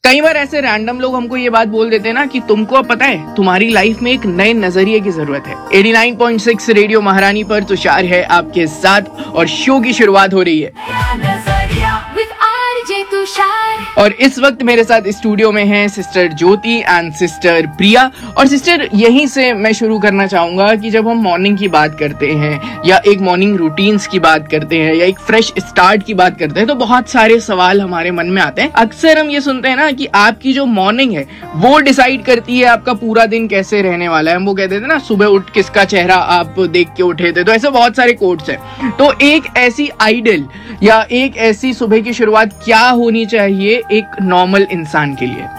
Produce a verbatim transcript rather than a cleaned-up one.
कई बार ऐसे रैंडम लोग हमको ये बात बोल देते हैं ना कि तुमको पता है तुम्हारी लाइफ में एक नए नजरिए की जरूरत है। Eighty nine point six radio महारानी पर तुषार है आपके साथ और शो की शुरुआत हो रही है। और इस वक्त मेरे साथ स्टूडियो में हैं सिस्टर ज्योति एंड सिस्टर प्रिया। और सिस्टर, यहीं से मैं शुरू करना चाहूंगा कि जब हम मॉर्निंग की बात करते हैं या एक मॉर्निंग रूटीन्स की बात करते हैं या एक फ्रेश स्टार्ट की बात करते हैं तो बहुत सारे सवाल हमारे मन में आते हैं। अक्सर हम ये सुनते हैं ना कि आपकी जो मॉर्निंग है वो डिसाइड करती है आपका पूरा दिन कैसे रहने वाला है। हम वो कहते थे ना, सुबह उठ किसका चेहरा आप देख के उठे थे। तो ऐसे बहुत सारे कोट्स हैं। तो एक ऐसी आइडियल या एक ऐसी सुबह की शुरुआत क्या होनी चाहिए एक नॉर्मल इंसान के लिए?